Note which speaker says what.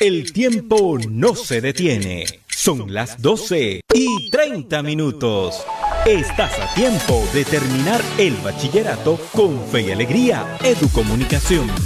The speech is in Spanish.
Speaker 1: El tiempo no se detiene. Son las 12:30. Estás a tiempo de terminar el bachillerato con fe y alegría. Educomunicación.